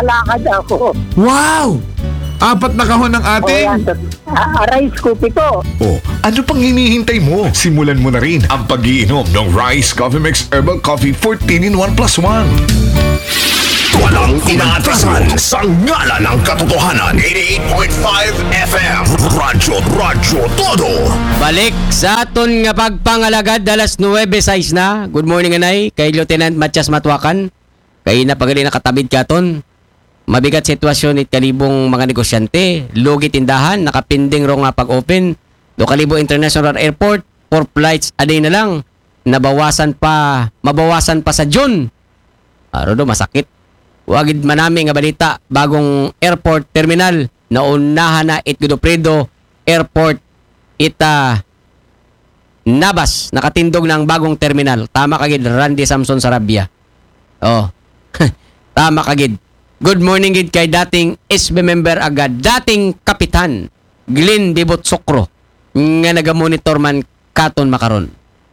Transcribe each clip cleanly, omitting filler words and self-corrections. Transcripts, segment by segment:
lakad ako. Wow! 4 na kahon ng O ating... yan, rice cookie ko. Oh, ano pang hinihintay mo? Simulan mo na rin ang pag-iinom ng Rice Coffee Mix Herbal Coffee 14 in 1 plus 1. Walang inaatasan sa ngalan ng katotohanan. 88.5 FM Radyo Todo. Balik sa aton nga pagpangalagad alas 9:06 na. Good morning anay kay Lieutenant Matias Matwakan. Kay napagali nakatabid katon. Mabigat sitwasyon it kalibong mga negosyante, lugi tindahan, nakapinding ro nga pag-open. Do Kalibo International Airport, 4 flights a day na lang. Mabawasan pa sa June. Aro do masakit. Wagid manami nga balita, bagong airport terminal naunahan na it Godofredo Airport ita Nabas nakatindog ng bagong terminal. Tama kagid Randy Samson Sarabia. Oh. Tama kagid. Good morning gid kay dating SB member agad, dating kapitan Glenn Dibot Sokro nga naga-monitor man katon makaron.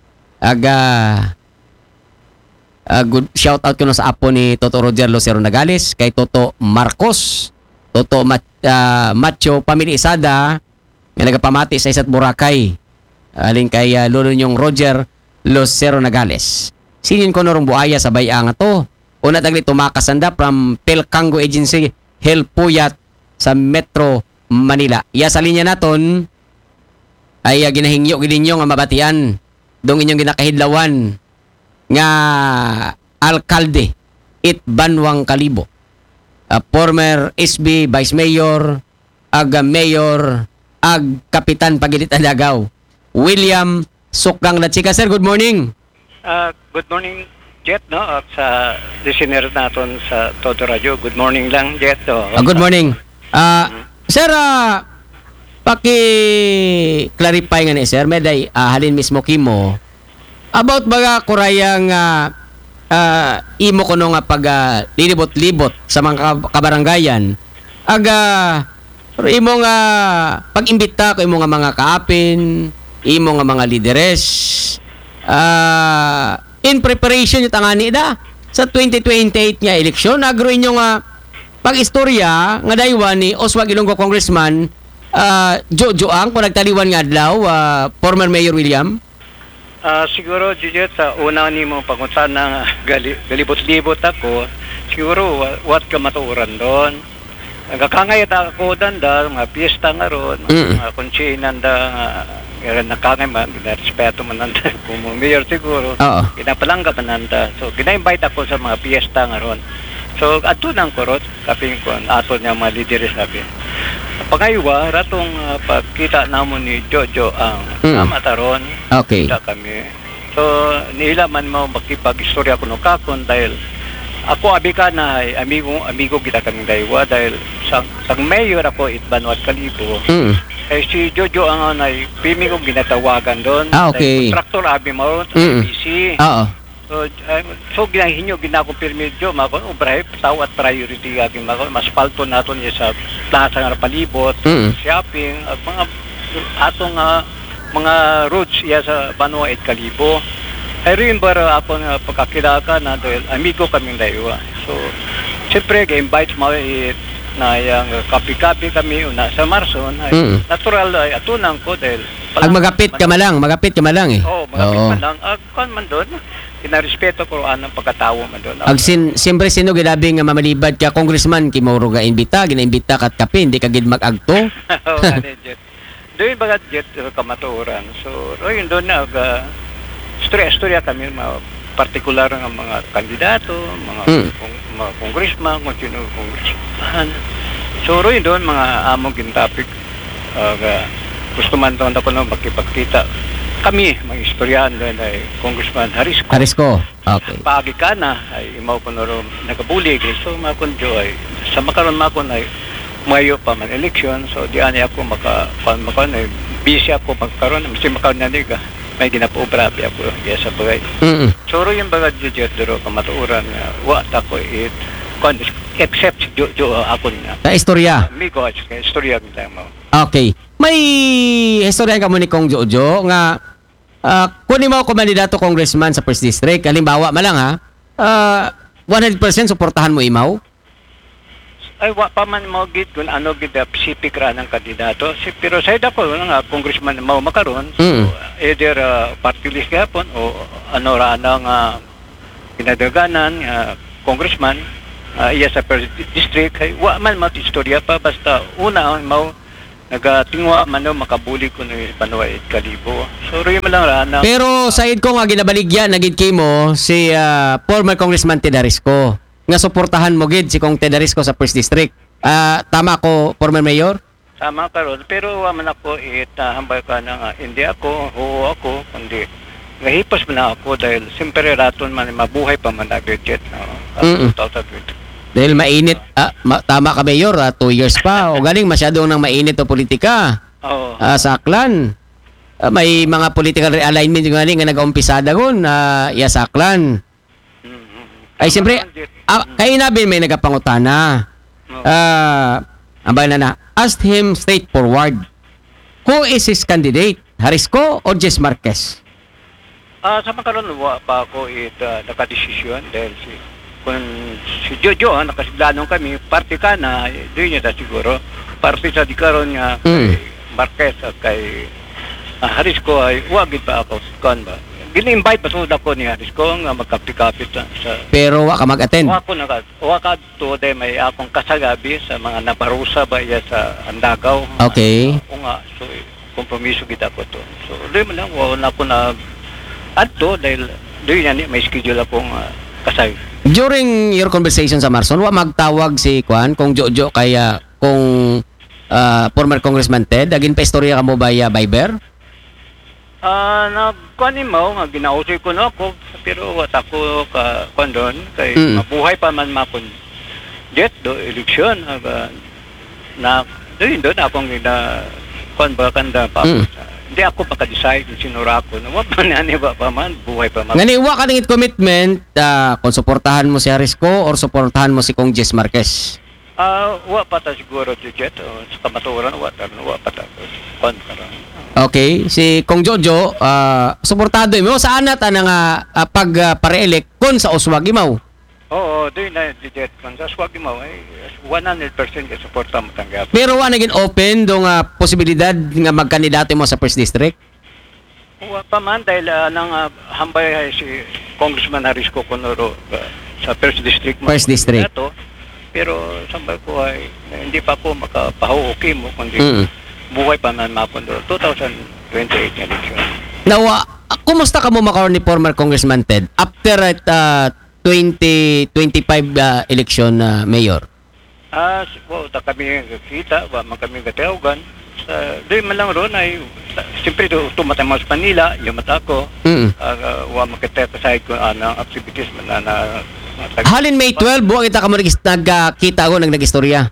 Good shout out ko na sa apo ni Toto Roger Lucero Nagales, kay Toto Marcos, Toto Macho Pamilya Isada nga nagapamati sa isa't Boracay. Aling kay lolo nyong Roger Lucero Nagales. Sinin ko norong buaya sa bayang to. Una tagli tumakasanda from Pelcango Agency, Helpuyat sa Metro Manila. Iya sa linya naton ay ginahingyo gidinyo nga mabatian dong inyong ginakahidlawan nga alkalde it Banwang Kalibo. Former SB Vice Mayor, Mayor, Kapitan Pagidit Alagaw, William Sukgang Latsika. Sir, good morning. Good morning, Jet, no? Sa listener natin sa Toto Radio. Good morning lang, Jet. Good morning. Sir, paki-clarify nga ni Sir, meday halin mismo kimo about baga kurayang imo kuno nga pag lilibot-libot sa mga kabaranggayan imo nga pag-imbita ko imo nga mga kaapin, imo nga mga lideres in preparation yung tangani da sa 2028 nga eleksyon. Agro inyo nga pag-istorya nga daywan ni Oswald Ilonggo Congressman Jojo Ang kung nagtaliwan nga adlaw former Mayor William. Siguro, Juliet, sa una ni mo pangunsan na galibot-libot ako, siguro, what ka matuuran doon? Nagkakangayat ako danda, mga piyesta nga ron, mga kunsinan da, nakangay man, respeto man nanda, kung mayor siguro, ginapalangga man nanda. So, gina-invite ako sa mga piyesta nga ron. So, ato nang kurot, kaping ko, ato niya mga lideres sabi. Pangaywa, ratong pagkita namon ni Jojo ang amataron. Okay. Kita kami. So, nila man mo makipag-istorya ko no kakon dahil ako abika na amigo kita kaming daywa dahil sa mayor ako Banwang Kalibo. Eh si Jojo ang ay pimi ko ginatawagan doon. Okay. Kontraktor abi mo ABC. Oo. So ginahinyo ginako permit jo mako ubrahe tawat priority aking mako mas palto naton niya sa plaza nga palibot, shopping at mga atong mga roads iya sa Banwang Kalibo. Ay rin bara ako na pagkakilaka na dahil amigo kaming daywa. So siyempre ga-invite mo na yung kapi-kapi kami una sa Marson ay natural ay atunang ko dahil magapit ka malang eh. Oo, magapit man lang. Kung man doon, kinarespeto ko anong pagkatawo man doon. Siyempre sino gilabing nga mamalibad ka congressman kimoro ga gina-imbita kat kape hindi ka gid mag-agto. Oo, Jet. Doon bagat Jet kamatuoran. So, yun doon na storya kami mga partikular ng mga kandidato, mga congressman, kung sino congressman. So, yun doon mga among topic. Gusto man doon ako na makipagkita. Kami, mga istoryahan doon ay Congressman Harisco. Okay. Paagi ka na, ay imaw ko na rin nagabulig. So, mga kundo ay, sa makaroon mga ay mayo pa man eleksyon. So, di ani ako makaroon ay busy ako magkaroon. Kasi makaroon na niga. May ginapo-brabi ako kaya sa bagay. So, yung baga Jujut duro kamatuuran nga, what ako except ako niya. Sa istorya? Amigo, istorya kita mo. Okay. May istorya ka mo ni Kong Jojo nga kunin mo ako kandidato congressman sa First District. Halimbawa, malang 100% suportahan mo imaw? Ay, wa pa man mo gid kung ano gid specific ra ng kandidato. Pero sa ako nga congressman mao makaron. So, either party list gapon o ano ra nang pinadaganan congressman iya sa per district ay wa man mat istorya pa basta una mao nagatingwa man no makabuli ko ni Panuay Kalibo. So rin man lang ra na. Pero said ko nga ginabaligyan nagid kimo si former Congressman Ted Arisco nga suportahan mo gid si Kong Ted Arisco sa First District. Tama ko, former mayor? Tama karon pero wa man ako hambay ka na hindi ako oo ako kundi nahipos man ako dahil simpre raton man mabuhay pa man na budget no. 2020. Dahil mainit, tama ka mayor, 2 years pa. O galing masyadong nang mainit o politika. Oo. Sa Aklan. May mga political realignment yung galing nga nag-umpisada gon sa Aklan. Ay siyempre, kay nabi may nagapangutana. Ambay na, asked him straightforward. Who is his candidate? Harisco o Jess Marquez? Sa makaroon wa pa ako nakadesisyon dahil kung si Jojo nakasiglanong kami party ka na doon niya siguro party sa di karon niya kay Marquez at kay Harisco ay wagid pa ako kan ba gini-invite pa sud ako ni Harisco nga magkapit-kapit sa pero wa ka mag-attend. Wa ka to day may akong kasagabi sa mga naparusa ba iya sa Andagaw. Okay. Nga so kompromiso gid ako to. So doon man lang wala ko na adto dahil doon yan may schedule akong kasay. During your conversation sa Marson, wa magtawag si Kwan kung Jojo kaya kung former Congressman Ted agin pa istorya ka mo ba Viber? Nagkuhanin mo, ginausay ko na ako, pero wat ako kondon, kay mabuhay pa man makon jet do eleksyon, na doon akong kuhan ba kanda pa. Hindi ako maka-decide kung sinura ko, na wap man yan iba pa man, buhay pa man. Nganiwa ka nangit commitment kung suportahan mo si Harisco or suportahan mo si Kong Jess Marquez? Wa pa ta siguro jet, sa kamaturan, wa pa ta, kuhan ka rin. Okay, si Kong Jojo, suportado mo saan nata nga pag-pare-elect kung sa Oswag Imaw? Oo, doon na jet kung sa Oswag Imaw ay 100% suporta mo tanggap. Pero wa naging open dong posibilidad nga magkandidato mo sa First District? Wa pa man dahil nang hambay ay si Congressman Harisco Conoro sa First District. First District. Pero sambay ko ay hindi pa po makapahuuki mo kundi buhay pa man mapundo 2028 election. Now, kumusta ka mo makaroon ni former Congressman Ted after 2025 election mayor? Ta kami kita, wa man kami gatiawgan. Doon man lang ron ay siyempre tumatay mo sa Manila, yung mata ko. Wa makita sa ko ang activities man na halin May 12, buwag kita ka mo nagkita ako nag-istorya.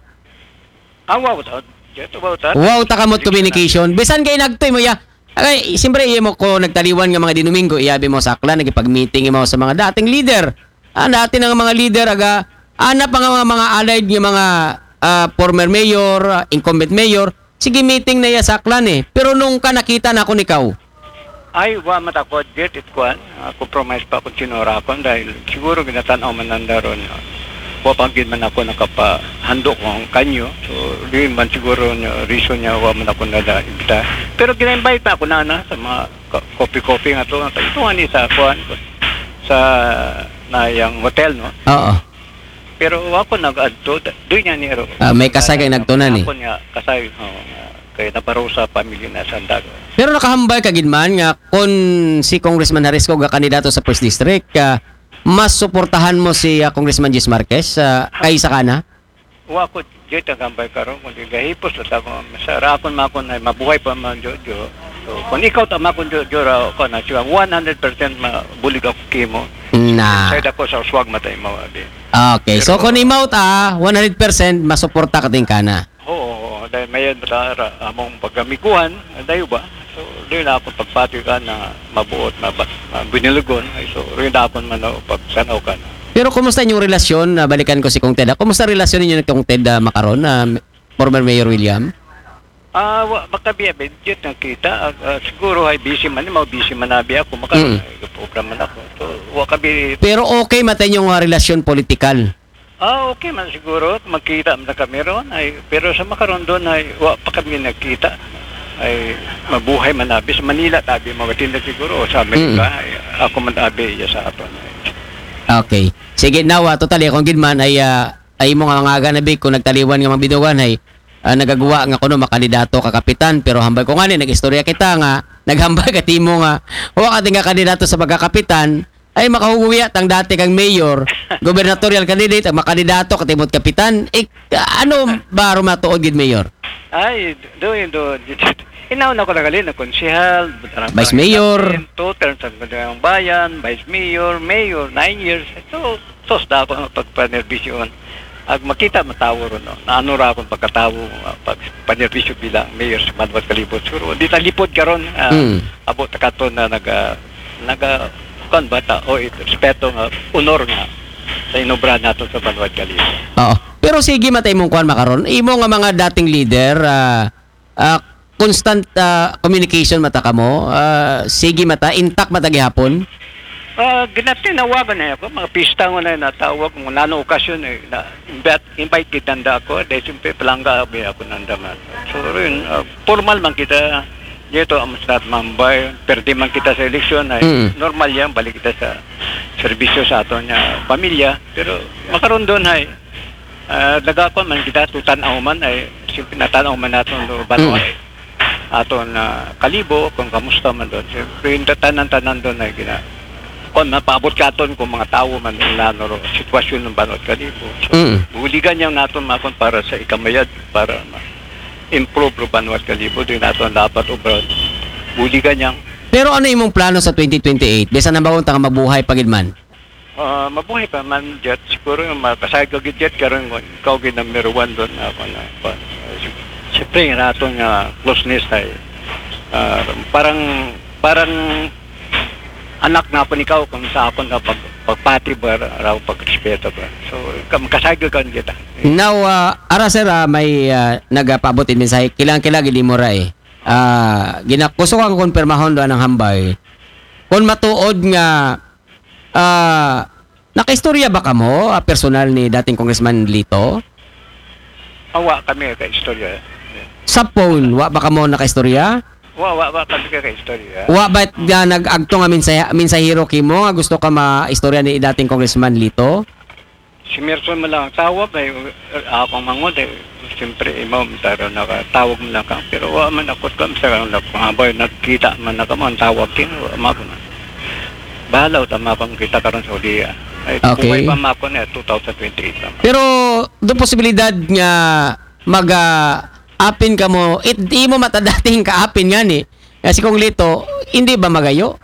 Wow, takamot communication. Bisan kay nagtoy mo ya. Ay, siyempre iya mo ko nagtaliwan nga mga dinumingo, iyabi mo sa Aklan, nagipag-meeting mo sa mga dating leader. Dati nga mga leader ana pa nga mga allied nga mga former mayor, incumbent mayor, sige meeting na iya sa Aklan Pero nung ka nakita na ako nikaw. Ay, wa matakot jet it kwan. Compromise pa ako sinura ko dahil siguro ginatanaw man nandaron. Wapagin man ako nakapahandok ko ang kanyo. So, di man siguro reason niya wa man ako nada-ibita. Pero gina-invite pa ako na sa mga coffee nga to. Ito nga ni sa kuhan sa yung hotel, no? Oo. Pero ako nag-adto, doon niya ni Ero. May kasay kay nagtunan Ako niya kasay, kay naparo sa pamilya na Sandago. Pero nakahambay ka gidman nga kung si Congressman Harisco ga kandidato sa First District, mas suportahan mo si Congressman Jess Marquez kaysa kana? Wa ko jet ang gambay karon kundi gahipos la ako masarakon makon ay mabuhay pa man Jojo. So kung ikaw ta makon Jojo ra ko na siya 100% mabulig ako kimo. Na. Sa ako sa Uswag matay mo abi. Okay, so kung imaw ta 100% masuporta ka din kana. Oo, dahil mayon ra among paggamikuhan, dayo ba? So, doon na ako pagpati ka na mabuot, binilugon. So, rin na ako man pagsanaw ka na. Pero kumusta yung relasyon? Balikan ko si Kong Ted. Kumusta relasyon ninyo ng Kong Ted makaroon former Mayor William? Makabiya, budget na kita. Siguro ay busy man nabi ako. Makaroon, program man ako. So, wakabi. Pero okay matay yung relasyon politikal? Okay man siguro, magkita man na kami ron, pero sa makaroon doon ay wa pa kami nagkita. Ay mabuhay man abi sa Manila, tabi magatinda siguro, o sa Amerika, ay, ako man abi iya sa aton. Okay. Sige, now, totally, kung gidman ay mo nga nga ganabi, kung nagtaliwan nga magbidugan, ay nagagawa nga kuno makandidato ka kapitan, pero hambay ko nga nag-istorya kita nga, naghambay ka timo nga, huwag ka nga kandidato sa pagkakapitan, ay makahuguya tang dati kang mayor, gubernatorial candidate, ang makandidato, katimot kapitan, ano ba rumatuod gid mayor? Ay, do. Inauna ko na gali na konsehal, Vice Mayor. 2 terms ng bayan, Vice Mayor, Mayor, 9 years. So, da ako ng pagpanerbisyon. Ag makita matawo ron, no? Naano ra akong pagkatawo, pagpanerbisyon bilang Mayor sa Banwat Kalibot. Suro, di talipod ka ron. Abot na kato na bata, respeto nga, honor nga sa inobra nato sa Banwat Kalibot. Oo. Pero sige matay mong kuan makaron, imo nga mga dating leader, constant communication mata ka mo, sige mata, intact mata gihapon. Ginatinawagan na ako, mga pista ko na natawag, kung nano okasyon, invite kitanda ako, dahil siyempre palangga ako nandaman. So rin, formal man kita, dito ang masarap mambay, perde man kita sa eleksyon, ay normal yan, balik kita sa serbisyo sa aton niya pamilya, pero makaroon doon ay, nagakon man kita, tutanaw man, ay siyempre natanaw man natin doon, aton Kalibo, kung kamusta man doon. Siyempre, yung tanan-tanan doon ay kung mapabot ka doon kung mga tao man na sitwasyon ng Banwat Kalibo. So, buligan niya natin makon para sa ikamayad, para improve ang Banwat Kalibo. Doon natin dapat ubra. Buligan niya. Pero ano imong plano sa 2028? Bisa na ba kung taka mabuhay pagidman? Mabuhay pa man, Jet. Siguro yung makasay ko Jet, karoon ikaw gid number 1 doon ako na. Siyempre, yung natong closeness ay parang anak na po ikaw kung sa akong na pagpati ba, raw pagrespeto ba. So, makasagyo ka kita. Now, ara sir, may nagpabutin mensahe, kilang-kilang hindi mo ra eh. Gusto kang konfirmahon doon ng hambay. Kung matuod nga, nakaistorya ba ka mo, personal ni dating Congressman Lito? Wa kami ka istorya. Sa phone, wa ba ka mo nakaistorya? Wa kami ka istorya. Wa ba nag-agto nga mensahero kimo nga gusto ka maistorya ni dating Congressman Lito? Si Merson mo lang tawag ay akong mangod eh. Siyempre, imaw taro nakatawag mo lang ka. Pero wa man ako kam sa pangabay nagkita man na kamo ang tawag kin wa ko na. Bahalaw tama pang kita karon sa Saudiya. Ay okay. Buhay pa mako na 2028 pa. Pero do posibilidad nga apin ka mo, di mo matadating ka-apin nga ni. Kasi kung Lito, hindi ba magayo?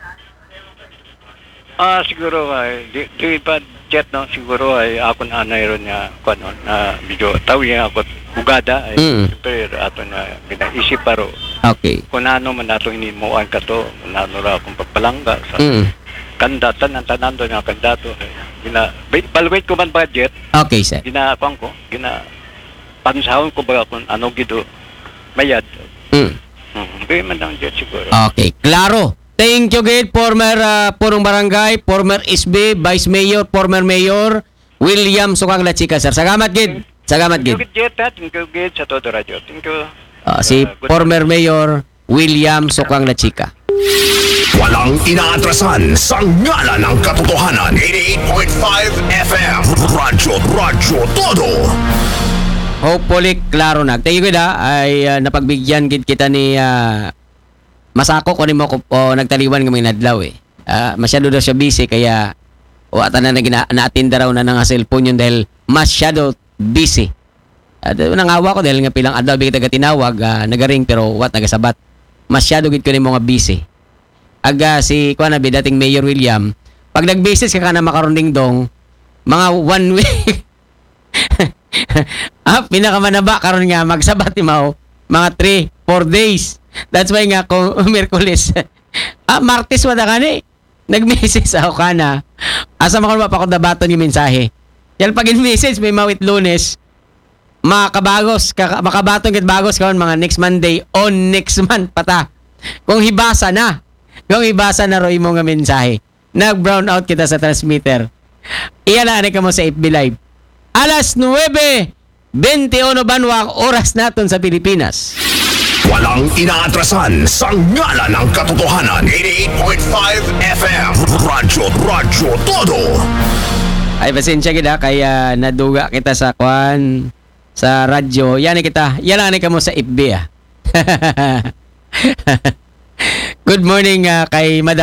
Siguro ay, di pa Jet, no? Siguro ay ako na ron niya, na medyo tawi niya ako, bugada, ay siyempre ato na ginaisip paro. Okay. Kung ano man nato hinimuan ka to, kung ano ra akong pagpalangga sa kandatan, ang tanan doon nga kandato. Evaluate ko man budget. Okay, sir. Ginakuan ko, pansahon ko ba kung ano gido mayad. Gawin man lang dyan siguro. Okay, klaro. Thank you, Gid, former Purong Barangay, former SB, Vice Mayor, former Mayor, William Sukang La Chica, sir. Salamat, Gid. Salamat, Gid. Thank you, Jet. Thank you, Gid, sa Todo Radio. Thank you. Si former Mayor, William Sukang La Chica. Walang inaatrasan sa ngala ng katotohanan. 88.5 FM Radyo Todo. Hopefully, klaro na. Thank you, Gid, ay napagbigyan gid kita ni Masako ko ni mo nagtaliwan ng mga nadlaw eh. Masyado daw siya busy kaya wata na na-attend raw na ng cellphone yun dahil masyado busy. Nangawa ko dahil nga pilang adlaw bigit tinawag, nagaring pero nagasabat. Masyado gid ko ni mga busy. Si kuan na dating Mayor William, pag nag-basis ka na makarunding dong mga 1 week. Pinakamanaba karon nga magsabat mo mga 3-4 days. That's why nga kung Miyerkules Martes wala ka ni nag-message ako ka na asa mo pa ako dabaton yung mensahe yan pag in-message may mawit Lunes makabaton kit bagos karon mga next Monday on next month pata kung hibasa na ro imo nga mensahe nag-brown out kita sa transmitter iyan na ka mo sa FB Live Alas 9:21 banwang oras naton sa Pilipinas. Walang inaatrasan sa ngalan ng katotohanan. 88.5 FM. Radyo Todo. Ay, pasensya kita kaya naduga kita sa kwan sa radyo. Yan kita. Yan lang ka mo sa FB ah. Good morning kay Madam